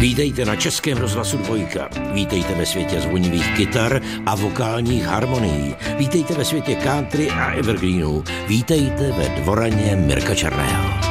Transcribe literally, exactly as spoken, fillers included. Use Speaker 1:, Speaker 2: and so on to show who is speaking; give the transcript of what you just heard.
Speaker 1: Vítejte na Českém rozhlasu Dvojka. Vítejte ve světě zvonivých kytar a vokálních harmonií. Vítejte ve světě country a evergreenů. Vítejte ve dvoraně Mirka Černého.